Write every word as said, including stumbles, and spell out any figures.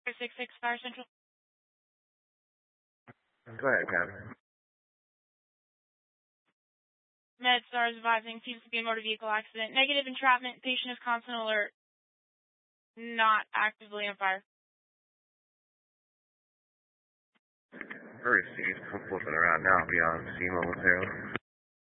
six six Fire Central. Go ahead, Captain. MedStar is advising seems to be a motor vehicle accident. Negative entrapment. Patient is constant alert. Not actively on fire. Received. I'm flipping around now beyond sea momentarily.